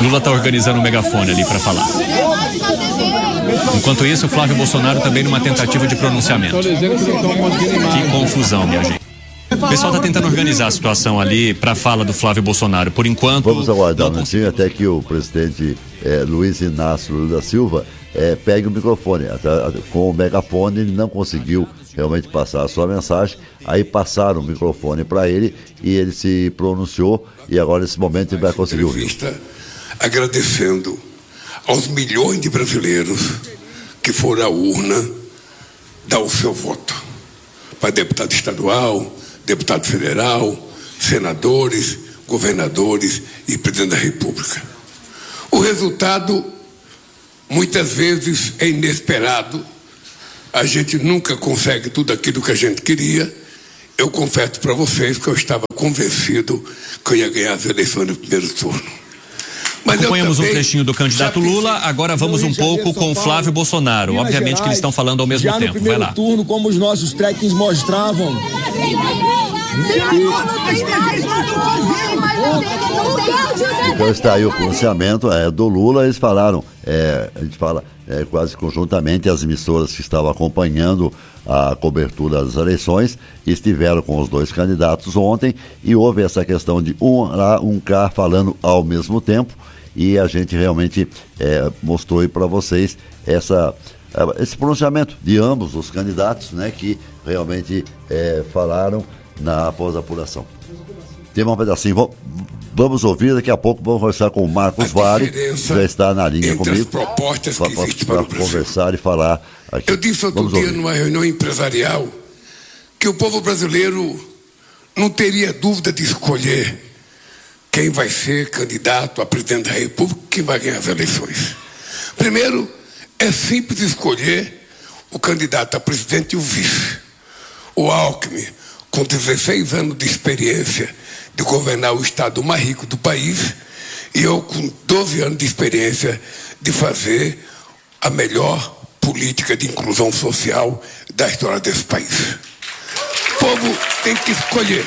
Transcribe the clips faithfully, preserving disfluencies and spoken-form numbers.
Lula está organizando um megafone ali para falar. Enquanto isso, o Flávio Bolsonaro também numa tentativa de pronunciamento. Que confusão, minha gente. O pessoal está tentando organizar a situação ali para a fala do Flávio Bolsonaro. Por enquanto... Vamos aguardar um minutinho até que o presidente é, Luiz Inácio Lula da Silva é, pegue o microfone. Até, com o megafone ele não conseguiu realmente passar a sua mensagem. Aí passaram o microfone para ele e ele se pronunciou. E agora nesse momento ele vai conseguir ouvir. Agradecendo aos milhões de brasileiros que foram à urna dar o seu voto. Para deputado estadual, deputado federal, senadores, governadores e presidente da República. O resultado, muitas vezes, é inesperado. A gente nunca consegue tudo aquilo que a gente queria. Eu confesso para vocês que eu estava convencido que eu ia ganhar as eleições no primeiro turno. Mas acompanhamos um trechinho do candidato Lula, agora vamos um pouco com o Flávio Bolsonaro. Obviamente que eles estão falando ao mesmo tempo. Vai lá. Turno, como os nossos trackings mostravam. Então está aí o pronunciamento é, do Lula. Eles falaram, é, a gente fala é, quase conjuntamente, as emissoras que estavam acompanhando a cobertura das eleições estiveram com os dois candidatos ontem e houve essa questão de um lá, um cá falando ao mesmo tempo e a gente realmente é, mostrou aí para vocês essa, esse pronunciamento de ambos os candidatos, né, que realmente é, falaram na pós-apuração. Tem um pedacinho, vamos, vamos ouvir, daqui a pouco vamos conversar com o Marcos Vale, que já está na linha comigo, para conversar e falar aqui. Eu disse outro dia numa reunião empresarial que o povo brasileiro não teria dúvida de escolher quem vai ser candidato a presidente da República, quem vai ganhar as eleições. Primeiro, é simples escolher o candidato a presidente e o vice. O Alckmin, com dezesseis anos de experiência de governar o estado mais rico do país, e eu com doze anos de experiência de fazer a melhor política de inclusão social da história desse país. O povo tem que escolher.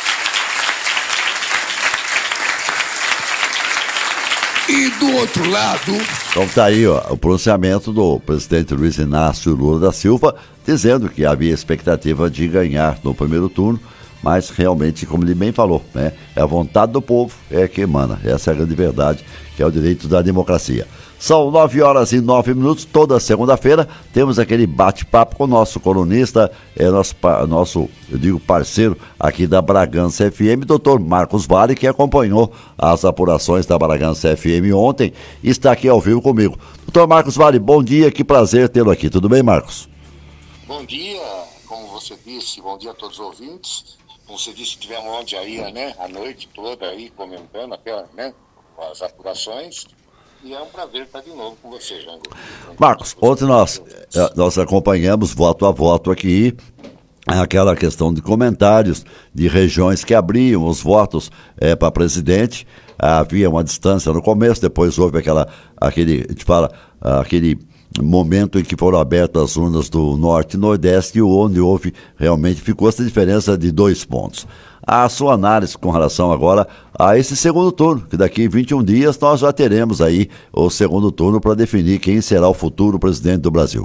E do outro lado... Então está aí ó, o pronunciamento do presidente Luiz Inácio Lula da Silva, dizendo que havia expectativa de ganhar no primeiro turno, mas realmente, como ele bem falou, né, é a vontade do povo é que emana. Essa é a grande verdade, que é o direito da democracia. São nove horas e nove minutos, toda segunda-feira temos aquele bate-papo com o nosso colunista, é nosso, nosso, eu digo, parceiro aqui da Bragança F M, doutor Marcos Vale, que acompanhou as apurações da Bragança F M ontem e está aqui ao vivo comigo. doutor Marcos Vale, bom dia, que prazer tê-lo aqui. Tudo bem, Marcos? Bom dia, como você disse, bom dia a todos os ouvintes. Como você disse, tivemos ontem aí, né, a noite toda aí comentando até, né, as apurações. E é um prazer estar de novo com você, Jango. Marcos, ontem nós, nós acompanhamos voto a voto aqui aquela questão de comentários de regiões que abriam os votos é, para presidente. Havia uma distância no começo, depois houve aquela, aquele, a gente fala, aquele momento em que foram abertas as urnas do Norte e Nordeste, onde houve realmente, ficou essa diferença de dois pontos. A sua análise com relação agora a esse segundo turno, que daqui a vinte e um dias nós já teremos aí o segundo turno para definir quem será o futuro presidente do Brasil.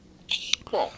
Bom,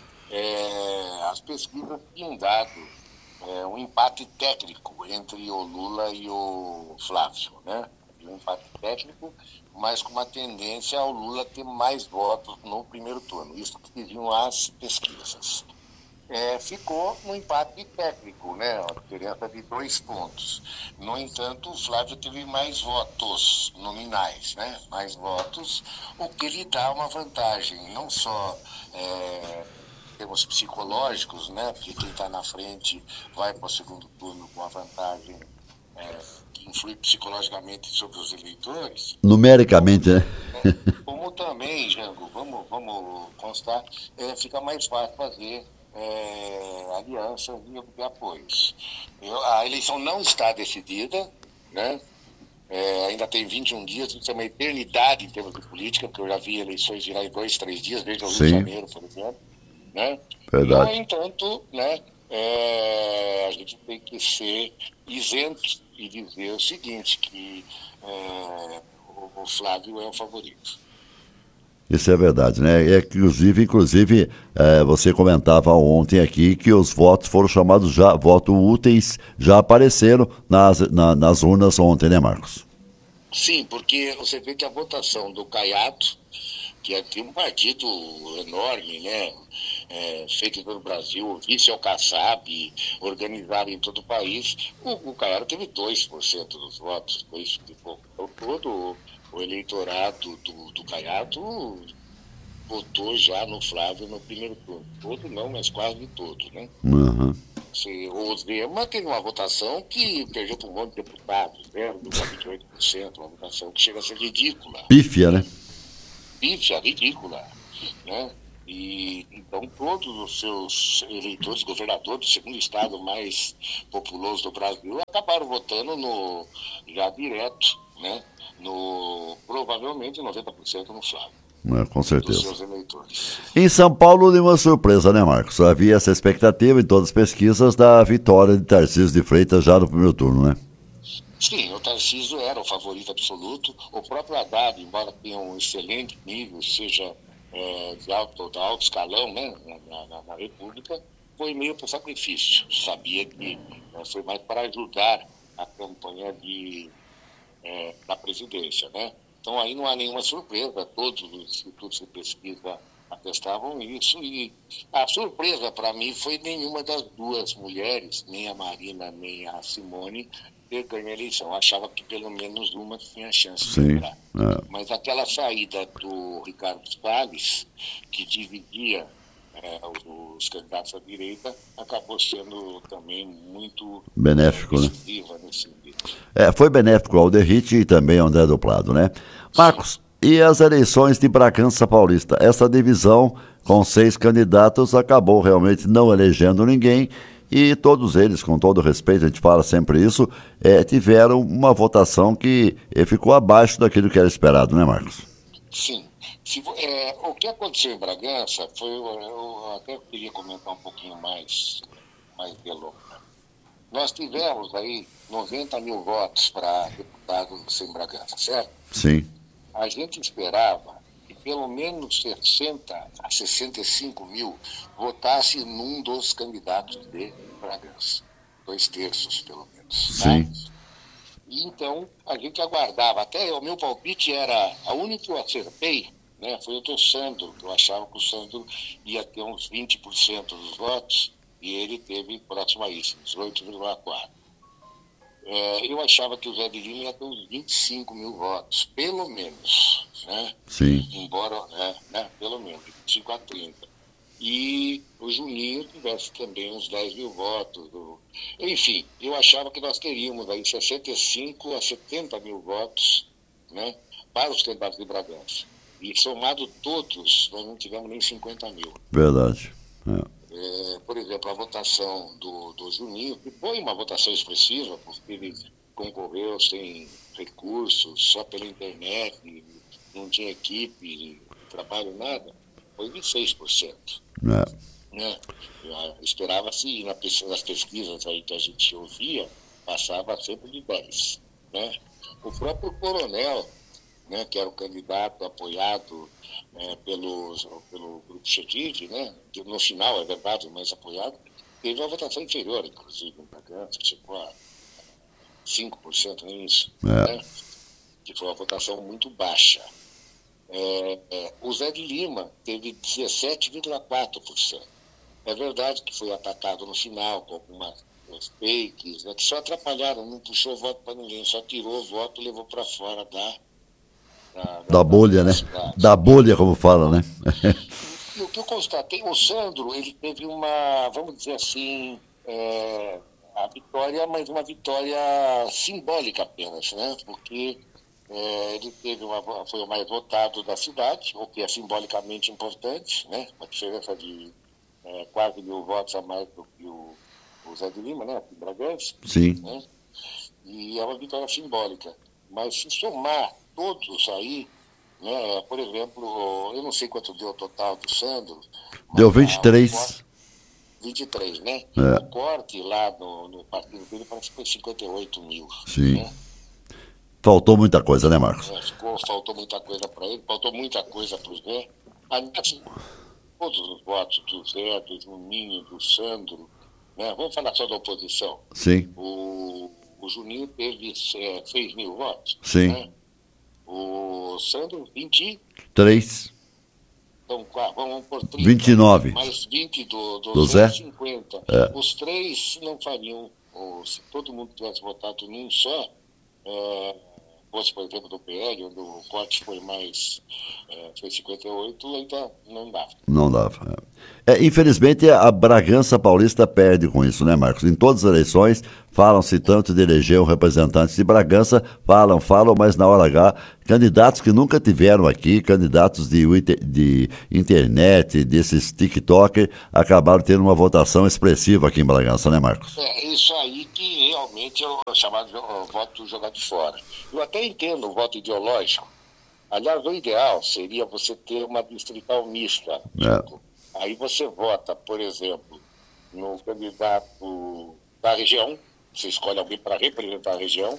é, as pesquisas tinham dado é, um empate técnico entre o Lula e o Flávio, né? Um empate técnico, mas com uma tendência ao Lula ter mais votos no primeiro turno. Isso que diziam as pesquisas. É, ficou no empate técnico, né? Uma diferença de dois pontos. No entanto, o Flávio teve mais votos nominais, né? Mais votos, o que lhe dá uma vantagem, não só é, em termos psicológicos, né? Porque quem está na frente vai para o segundo turno com uma vantagem é, que influi psicologicamente sobre os eleitores. Numericamente, né? É, como também, Jango, vamos, vamos constar, é, fica mais fácil fazer É, alianças e obter apoios. Eu, a eleição não está decidida, né? É, ainda tem vinte e um dias, isso é uma eternidade em termos de política, porque eu já vi eleições virar em dois, três dias, desde o Rio de Janeiro, por exemplo. Né? Verdade. No entanto, né, é, a gente tem que ser isento e dizer o seguinte, que é, o o Flávio é o favorito. Isso é verdade, né? É, inclusive, inclusive é, você comentava ontem aqui que os votos foram chamados já, votos úteis, já apareceram nas, na, nas urnas ontem, né, Marcos? Sim, porque você vê que a votação do Caiado, que é de um partido enorme, né? É, feito em todo o Brasil, vice ao Kassab, organizado em todo o país, o, o Caiado teve dois por cento dos votos, dois por cento. Então, todo o eleitorado do, do Caiado votou já no Flávio no primeiro turno. Todo não, mas quase todo, né? Uhum. O Zema teve uma votação que perdeu para um monte de deputados, zero vírgula vinte e oito por cento, uma votação que chega a ser ridícula. Pífia, né? Pífia, ridícula, né? E então todos os seus eleitores, governadores do segundo estado mais populoso do Brasil, acabaram votando no, já direto, né? No, provavelmente noventa por cento no Flávio. É, com certeza. Dos seus eleitores. Em São Paulo, nenhuma surpresa, né, Marcos? Havia essa expectativa em todas as pesquisas da vitória de Tarcísio de Freitas já no primeiro turno, né? Sim, o Tarcísio era o favorito absoluto. O próprio Haddad, embora tenha um excelente nível, seja é, de alto, de alto escalão, né, na, na, na República, foi meio por sacrifício. Sabia que né, foi mais para ajudar a campanha de, é, da presidência, né? Então aí não há nenhuma surpresa, todos os institutos de pesquisa atestavam isso, e a surpresa para mim foi nenhuma das duas mulheres, nem a Marina nem a Simone, ter ganho a eleição. Eu achava que pelo menos uma tinha chance Sim, de entrar. é. Mas aquela saída do Ricardo Salles, que dividia é, os candidatos à direita, acabou sendo também muito benéfico, é, né? decisiva nesse sentido. É, foi benéfico ao Derrite e também ao André Duplado, né? Marcos, e as eleições de Bragança Paulista? Essa divisão com seis candidatos acabou realmente não elegendo ninguém e todos eles, com todo respeito, a gente fala sempre isso, é, tiveram uma votação que é, ficou abaixo daquilo que era esperado, né, Marcos? Sim. Se, é, o que aconteceu em Bragança foi, eu até queria comentar um pouquinho mais, mais de longe. Nós tivemos aí noventa mil votos para deputados em Bragança, certo? Sim. A gente esperava que pelo menos sessenta a sessenta e cinco mil votasse num dos candidatos de Bragança. Dois terços, pelo menos. Sim. Tá? E então, a gente aguardava. Até o meu palpite era, a única que eu acertei, né, foi o do Sandro, que eu achava que o Sandro ia ter uns vinte por cento dos votos, e ele teve próximo a isso, dezoito vírgula quatro por cento. É, eu achava que o Zé de Lima ia ter uns vinte e cinco mil votos, pelo menos, né? Sim. Embora, né, né, pelo menos, vinte e cinco a trinta. E o Juninho tivesse também uns dez mil votos. Do... Enfim, eu achava que nós teríamos aí sessenta e cinco a setenta mil votos, né, para os candidatos de Bragança. E somado todos, nós não tivemos nem cinquenta mil. Verdade. É. É, por exemplo, a votação do, do Juninho, que foi uma votação expressiva, porque ele concorreu sem recursos, só pela internet, não tinha equipe, trabalho, nada, foi de seis por cento. É. Né? Esperava-se, na, nas pesquisas aí que a gente ouvia, passava sempre de dez. Né? O próprio Coronel, né, que era o candidato apoiado é, pelo, pelo Grupo Chedid, né, que no final, é verdade, mas apoiado, teve uma votação inferior, inclusive, em Bragança, chegou a cinco por cento nisso, É. né, que foi uma votação muito baixa. É, é, o Zé de Lima teve dezessete vírgula quatro por cento. É verdade que foi atacado no final com algumas fakes, né, que só atrapalharam, não puxou voto para ninguém, só tirou o voto e levou para fora da Da, da, Da bolha, né? Da bolha, como fala, né? E o que eu constatei, o Sandro, ele teve uma, vamos dizer assim, é, a vitória, mas uma vitória simbólica apenas, né? Porque é, ele teve uma, foi o mais votado da cidade, o que é simbolicamente importante, né? Uma diferença de é, quase mil votos a mais do que o, o Zé de Lima, né? Aqui em Bragança. Sim. Né? E é uma vitória simbólica. Mas se somar todos aí, né, por exemplo, eu não sei quanto deu o total do Sandro. Deu vinte e três. vinte e três, né? É. O corte lá no, no partido dele parece que foi cinquenta e oito mil. Sim. Né? Faltou muita coisa, né, Marcos? É, ficou, faltou muita coisa para ele, faltou muita coisa para o Zé. Aliás, todos os votos do Zé, do Juninho, do Sandro, né? Vamos falar só da oposição. Sim. O, o Juninho teve é, seis mil votos. Sim. Né? O Sandro, vinte. Três. Então, vamos por trinta. vinte e nove. Mais vinte do, do, do Zé, Zé, cinquenta. É. Os três não fariam, ou, se todo mundo tivesse votado num só, é, fosse, por exemplo, do P L, onde o corte foi mais, é, foi cinquenta e oito, ainda não dava. Não dava. É. É, infelizmente, a Bragança Paulista perde com isso, né, Marcos? Em todas as eleições, falam-se tanto de eleger um representante de Bragança, falam, falam, mas na hora H, candidatos que nunca tiveram aqui, candidatos de, de internet, desses TikTok, acabaram tendo uma votação expressiva aqui em Bragança, né, Marcos? É isso aí que realmente é o chamado o voto jogado fora. Eu até entendo o voto ideológico. Aliás, o ideal seria você ter uma distrital mista. É. Aí você vota, por exemplo, no candidato da região, você escolhe alguém para representar a região,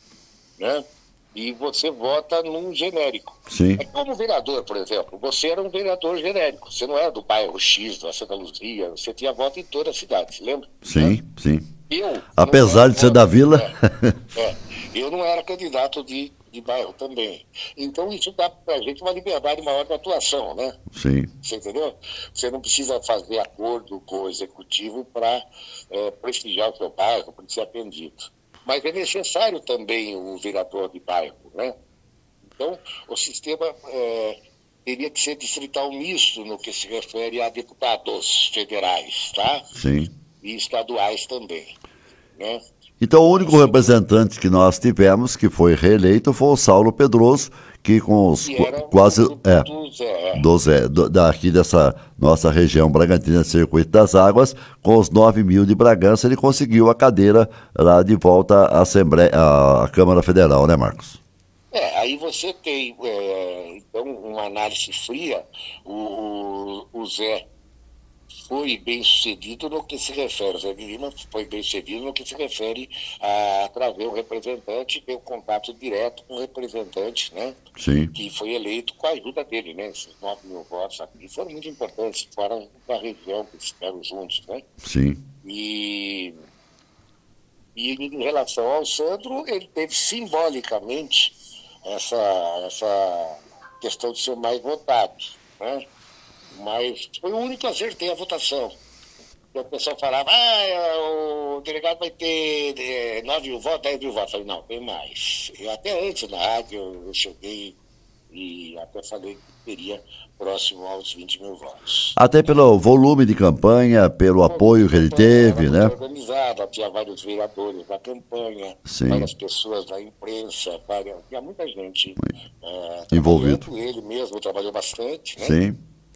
né? E você vota num genérico. Sim. É como vereador, por exemplo. Você era um vereador genérico. Você não era do bairro X, da Santa Luzia. Você tinha voto em toda a cidade, você lembra? Sim, né? sim. Eu, apesar de ser voto, da vila. É, é, eu não era candidato de, de bairro também. Então isso dá pra gente uma liberdade maior de atuação, né? Sim. Você entendeu? Você não precisa fazer acordo com o executivo para é, prestigiar o seu bairro, para ser atendido. Mas é necessário também o vereador de bairro, né? Então, o sistema é, teria que ser distrital misto no que se refere a deputados federais, tá? Sim. E estaduais também, né? Então, o único representante que nós tivemos que foi reeleito foi o Saulo Pedroso, que com os Que era quase do, é, do Zé, do Zé, do, daqui dessa nossa região Bragantina, Circuito das Águas, com os nove mil de Bragança, ele conseguiu a cadeira lá de volta à Assembleia, à Câmara Federal, né, Marcos? É, aí você tem, é, então, uma análise fria, o, o, o Zé foi bem sucedido no que se refere, o Zé de Lima foi bem sucedido no que se refere a trazer o representante, ter o contato direto com o representante, né? Sim. Que foi eleito com a ajuda dele, né? Esses nove mil votos aqui foram muito importantes, fora da região que estiveram juntos, né? Sim. E, e em relação ao Sandro, ele teve simbolicamente essa, essa questão de ser mais votado, né? Mas foi o único que acertei a votação. O pessoal falava, ah, o delegado vai ter é, nove mil votos, dez mil votos. Eu falei, não, tem mais. Eu, até antes na rádio eu cheguei e até falei que teria próximo aos vinte mil votos. Até pelo volume de campanha, pelo apoio que ele teve, era né? muito organizada, tinha vários vereadores da campanha, Sim. várias pessoas da imprensa, várias, tinha muita gente é, envolvido. Ele mesmo trabalhou bastante, né? Sim.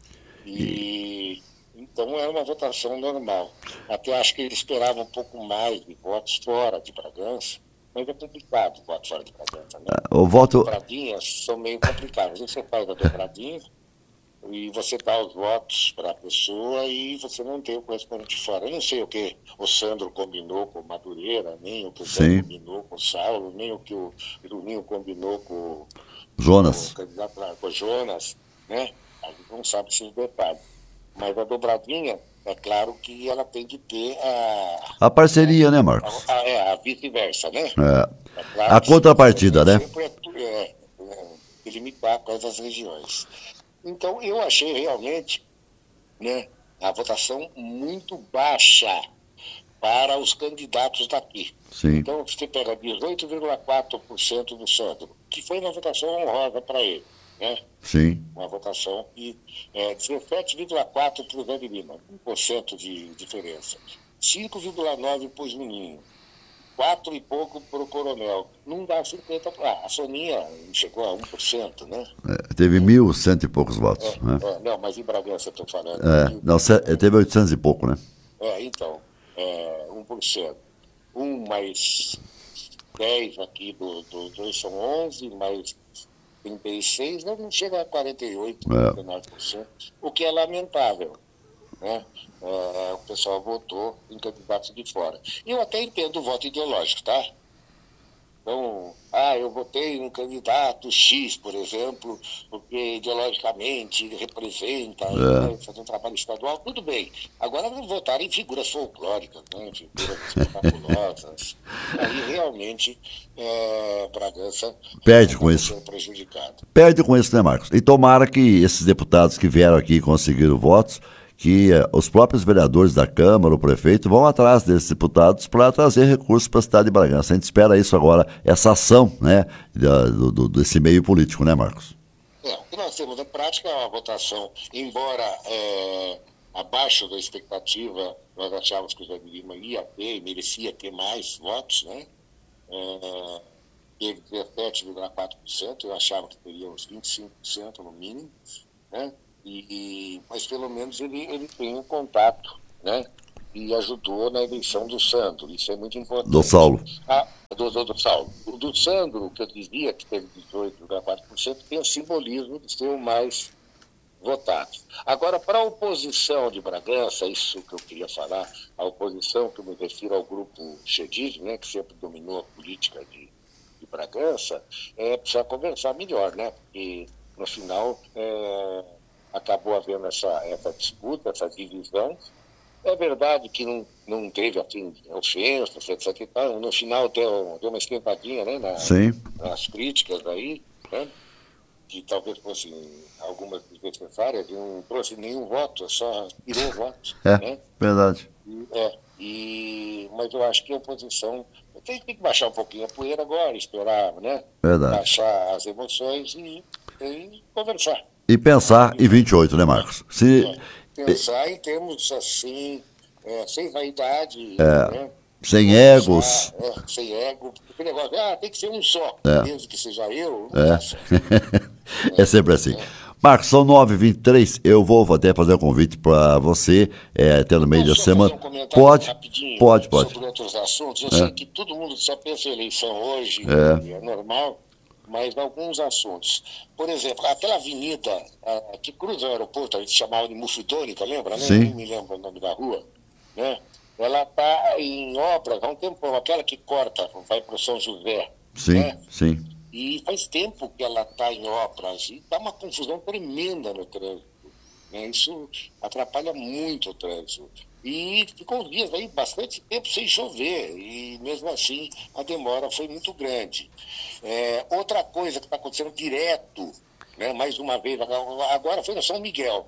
E então era uma votação normal. Até acho que ele esperava um pouco mais de votos fora de Bragança, mas é complicado o voto fora de Bragança, né? O voto... As dobradinhas são meio complicadas. Você faz a dobradinha e você dá os votos para a pessoa e você não tem o correspondente fora. Eu não sei o que o Sandro combinou com o Madureira, nem o que o Zé combinou com o Saulo, nem o que o Juninho combinou com Jonas. o candidato com o Jonas, né? A gente não sabe esses detalhes. Mas a dobradinha, é claro que ela tem que ter a... A parceria, a, né, Marcos? A, a, é, a vice-versa, né? É. É claro a contrapartida, né? Sempre é, é, é limitar com essas regiões. Então, eu achei realmente, né, a votação muito baixa para os candidatos daqui. Sim. Então, você pega dezoito vírgula quatro por cento do Sandro, que foi uma votação honrosa para ele, né? Sim. Uma votação e é, dezessete vírgula quatro por cento para o Zé de Lima, um por cento de diferença. cinco vírgula nove por cento para o Juninho, quatro e pouco para o Coronel. Não dá cinquenta por cento. Ah, a Soninha chegou a um por cento, né? É, teve mil cento e poucos votos. É, né? é, não, mas em Bragança eu estou falando. É, mil... não, teve oitocentos e pouco, né? É, então, é, um por cento. um mais dez aqui do, do dois são onze, mais trinta e seis, não, não chega a quarenta e oito, quarenta e nove por cento, o que é lamentável, né? É, o pessoal votou em candidatos de fora. Eu até entendo o voto ideológico, tá? Então, ah, eu votei num candidato X, por exemplo, porque ideologicamente ele representa, ele É. vai fazer um trabalho estadual, tudo bem. Agora vamos votar em figuras folclóricas, né? Figuras fabulosas. Aí realmente é, Bragança Perde com isso. sendo prejudicado. Perde com isso, né, Marcos? E tomara que esses deputados que vieram aqui e conseguiram votos, que eh, os próprios vereadores da Câmara, o prefeito, vão atrás desses deputados para trazer recursos para a cidade de Bragança. A gente espera isso agora, essa ação, né, da- do, do- desse meio político, né, Marcos? É, o que nós temos na prática é uma votação, embora é, abaixo da expectativa, nós achávamos que o Zé de Lima ia ter, merecia ter mais votos, né? É, teve dezessete vírgula quatro por cento, eu achava que teria uns vinte e cinco por cento no mínimo, né? E, e, mas pelo menos ele, ele tem um contato, né? E ajudou na eleição do Sandro, isso é muito importante. Do Saulo. Ah, do, do, do Saulo. O do Sandro, que eu dizia que teve dezoito vírgula quatro por cento, tem o simbolismo de ser o mais votado. Agora, para a oposição de Bragança, isso que eu queria falar, a oposição que eu me refiro ao grupo Chedid, né, que sempre dominou a política de, de Bragança, é, precisa conversar melhor, né? Porque no final é, acabou havendo essa, essa disputa, essa divisão. É verdade que não, não teve assim, ofensas, etcétera e tal. No final deu, deu uma esquentadinha, né, na, Sim. nas críticas aí, né, que talvez fossem algumas desnecessárias, e não trouxe nenhum voto, só tirou voto. É, Né? verdade. E, é, e, mas eu acho que a oposição tem, tem que baixar um pouquinho a poeira agora, esperar, né? Verdade. Baixar as emoções e, e conversar. E pensar em vinte e oito, né, Marcos? Se, É, pensar em termos assim, é, sem vaidade, É, né? sem Conversar, egos. é, sem ego, porque o negócio, ah, tem que ser um só, É. mesmo que seja eu, não dá certo. É sempre assim. Marcos, são nove e vinte e três. Eu vou até fazer um convite para você, é, até no meio da Posso só semana. fazer um comentário Pode, rapidinho pode, pode. sobre outros assuntos? Eu É. sei que todo mundo só pensa em eleição hoje, É. é normal, mas alguns assuntos. Por exemplo, aquela avenida ah, que cruza o aeroporto, a gente chamava de Mufidônica, lembra? Né? Sim. Nem me lembro o nome da rua. Né? Ela está em obra há um tempo, aquela que corta, vai para o São José. Sim, Né? sim. E faz tempo que ela está em obras e dá uma confusão tremenda no trânsito. Né? Isso atrapalha muito o trânsito. E ficou dias aí bastante tempo sem chover e mesmo assim a demora foi muito grande. É, outra coisa que está acontecendo direto, né, mais uma vez, agora foi no São Miguel.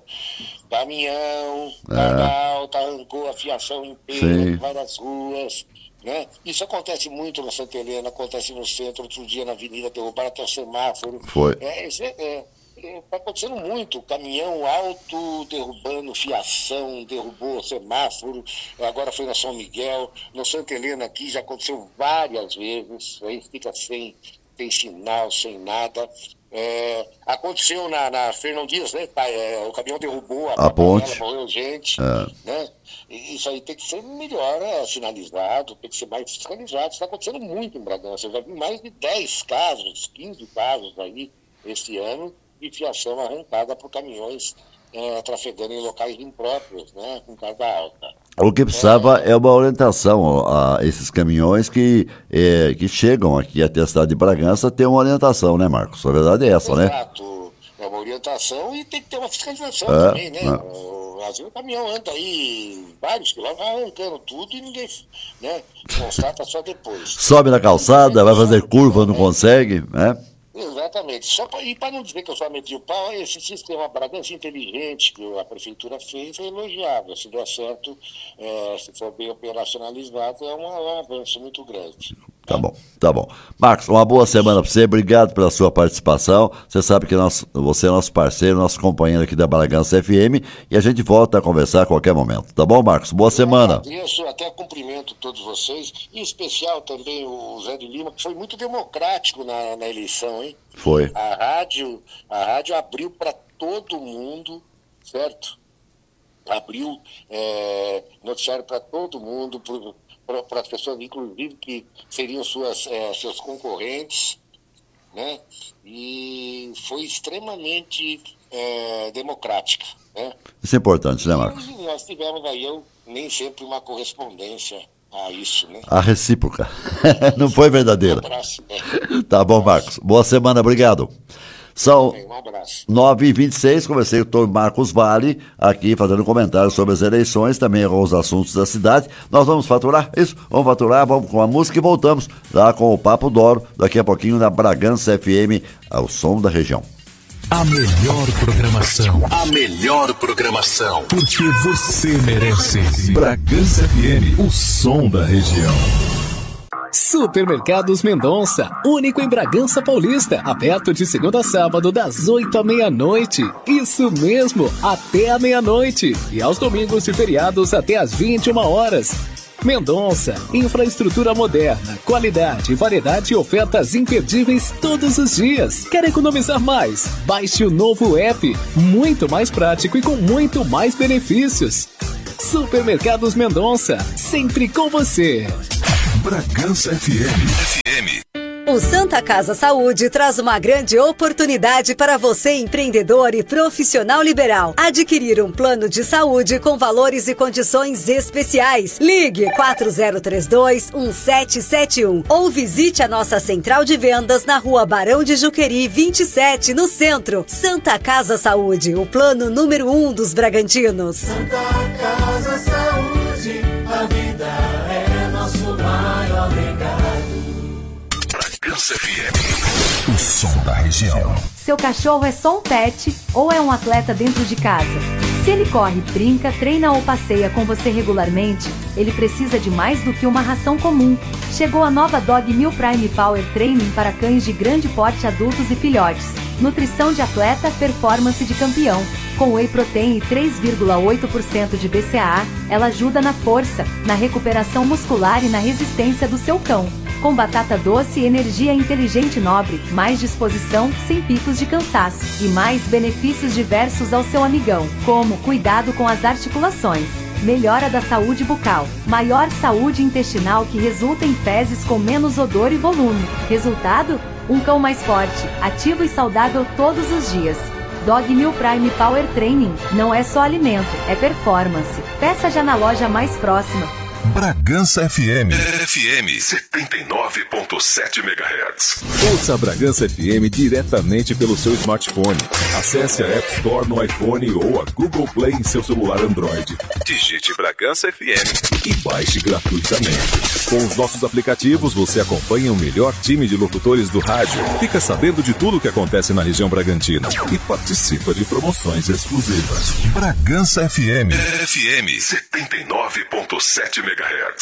Caminhão, carga alta, arrancou a fiação inteira Sim. em várias ruas. Né? Isso acontece muito na Santa Helena, acontece no centro, outro dia na avenida derrubaram até o semáforo. Foi. É, isso é, é, está acontecendo muito, caminhão alto derrubando fiação, derrubou semáforo, agora foi na São Miguel, no Santa Helena aqui já aconteceu várias vezes, aí fica sem, sem sinal, sem nada. É, aconteceu na, na Fernão Dias, né? É, o caminhão derrubou a, A ponte. panela, morreu gente, É. né? E isso aí tem que ser melhor é, sinalizado, tem que ser mais fiscalizado. Está acontecendo muito em Bragança. Eu já vi mais de dez casos, quinze casos aí esse ano de fiação arrancada por caminhões é, trafegando em locais impróprios, né? Com carga alta. O que precisava é uma orientação a esses caminhões que, é, que chegam aqui até a cidade de Bragança, ter uma orientação, né, Marcos? A verdade é essa, né? Exato. É uma orientação e tem que ter uma fiscalização É, também, né? é. O, às vezes o caminhão anda aí vários quilômetros, vai arrancando tudo e ninguém, né, constata só depois. Sobe na calçada, vai fazer curva, não consegue, né? Exatamente. Só pra, e para não dizer que eu só meti o pau, esse sistema Bragança inteligente que a prefeitura fez é elogiável. Se der certo, é, se for bem operacionalizado, é um, um avanço muito grande. Tá bom, tá bom. Marcos, uma boa semana para você, obrigado pela sua participação. Você sabe que nós, você é nosso parceiro, nosso companheiro aqui da Bragança F M e a gente volta a conversar a qualquer momento. Tá bom, Marcos? Boa semana. Eu agradeço, até cumprimento todos vocês, em especial também o Zé de Lima, que foi muito democrático na, na eleição, hein? Foi. A rádio, a rádio abriu para todo mundo, certo? Abriu é, noticiário para todo mundo, para as pessoas, inclusive, que seriam suas, é, seus concorrentes, né? E foi extremamente é, democrática, né? Isso é importante, né, Marcos? E nós tivemos aí eu, nem sempre uma correspondência a isso, né? A recíproca. Não foi verdadeira. Um abraço. Né? Tá bom, Marcos. Boa semana, obrigado. São Um abraço. nove e vinte e seis, conversei com o doutor Marcos Vale, aqui fazendo comentários sobre as eleições, também com os assuntos da cidade. Nós vamos faturar isso? Vamos faturar, vamos com a música e voltamos lá com o Papo Doro, daqui a pouquinho na Bragança F M, ao som da região. A melhor programação. A melhor programação. Porque você merece. Bragança F M, o som da região. Supermercados Mendonça, único em Bragança Paulista, aberto de segunda a sábado das oito à meia-noite. Isso mesmo, até a meia-noite. E aos domingos e feriados até às vinte e uma horas. Mendonça, infraestrutura moderna, qualidade, variedade e ofertas imperdíveis todos os dias. Quer economizar mais? Baixe o novo app, muito mais prático e com muito mais benefícios. Supermercados Mendonça, sempre com você. Bragança F M. F M. O Santa Casa Saúde traz uma grande oportunidade para você, empreendedor e profissional liberal. Adquirir um plano de saúde com valores e condições especiais. Ligue quatro zero três dois, um sete sete um ou visite a nossa central de vendas na Rua Barão de Juqueri, vinte e sete, no centro. Santa Casa Saúde, o plano número um dos Bragantinos. Santa Casa Saúde, a vida é nosso maior legado. Bragança F M, o som da região. Seu cachorro é só um pet ou é um atleta dentro de casa? Se ele corre, brinca, treina ou passeia com você regularmente, ele precisa de mais do que uma ração comum. Chegou a nova Dog Meal Prime Power Training para cães de grande porte, adultos e filhotes. Nutrição de atleta, performance de campeão. Com Whey Protein e três vírgula oito por cento de B C A A, ela ajuda na força, na recuperação muscular e na resistência do seu cão. Com batata doce e energia inteligente nobre, mais disposição, sem picos de cansaço. E mais benefícios diversos ao seu amigão, como cuidado com as articulações, melhora da saúde bucal, maior saúde intestinal que resulta em fezes com menos odor e volume. Resultado? Um cão mais forte, ativo e saudável todos os dias. Dog Meal Prime Power Training não é só alimento, é performance. Peça já na loja mais próxima. Bragança F M. F M setenta e nove ponto sete megahertz. Ouça a Bragança F M diretamente pelo seu smartphone. Acesse a App Store no iPhone ou a Google Play em seu celular Android. Digite Bragança F M e baixe gratuitamente. Com os nossos aplicativos, você acompanha o melhor time de locutores do rádio, fica sabendo de tudo o que acontece na região Bragantina e participa de promoções exclusivas. Bragança F M. F M setenta e nove ponto sete megahertz.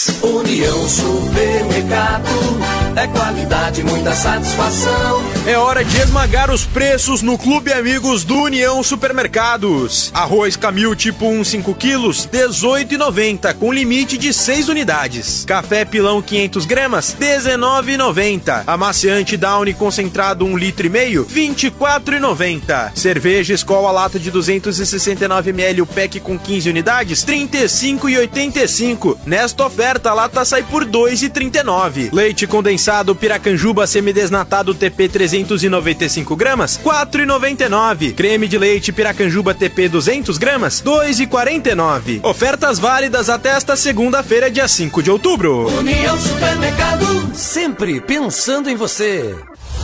União Supermercado, é qualidade, muita satisfação. É hora de esmagar os preços no Clube Amigos do União Supermercados. Arroz Camil tipo um, cinco quilos, dezoito reais e noventa centavos, com limite de seis unidades. Café Pilão quinhentas gramas, dezenove reais e noventa centavos. Amaciante Downy concentrado um litro e meio, vinte e quatro reais e noventa centavos. Cerveja Skol a lata de duzentos e sessenta e nove mililitros, o pack com quinze unidades, trinta e cinco reais e oitenta e cinco centavos. Nesta oferta, a lata sai por dois reais e trinta e nove centavos. Leite condensado Piracanjuba semidesnatado T P trezentos e noventa e cinco gramas, quatro reais e noventa e nove centavos. Creme de leite Piracanjuba T P duzentas gramas, dois reais e quarenta e nove centavos. Ofertas válidas até esta segunda-feira, dia cinco de outubro. União Supermercado, sempre pensando em você.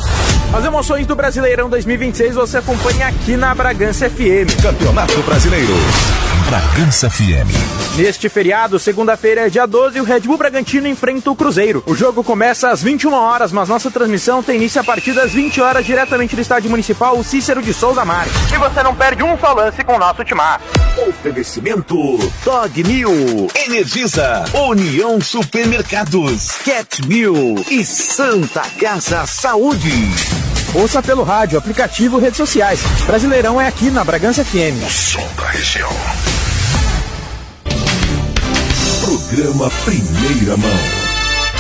As emoções do Brasileirão dois mil e vinte e seis você acompanha aqui na Bragança F M. Campeonato Brasileiro. Bragança F M. Neste feriado, segunda-feira, dia doze, o Red Bull Bragantino enfrenta o Cruzeiro. O jogo começa às vinte e uma horas, mas nossa transmissão tem início a partir das vinte horas, diretamente do Estádio Municipal Cícero de Souza Marques. E você não perde um só lance com o nosso timar. Oferecimento Dog Meal, Energisa, União Supermercados, Cat Meal e Santa Casa Saúde. Ouça pelo rádio, aplicativo e redes sociais. Brasileirão é aqui na Bragança F M. O som da região. Programa Primeira Mão.